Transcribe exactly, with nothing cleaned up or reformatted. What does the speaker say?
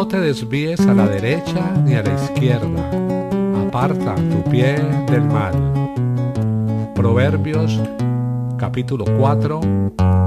te desvíes a la derecha ni a la izquierda. Aparta tu pie del mal. Proverbios capítulo cuatro,